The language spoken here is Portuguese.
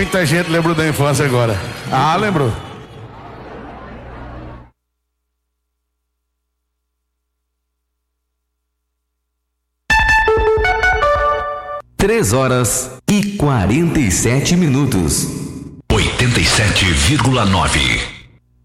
Muita gente lembrou da infância agora. Ah, lembrou. Três horas e 47 minutos. 87,9.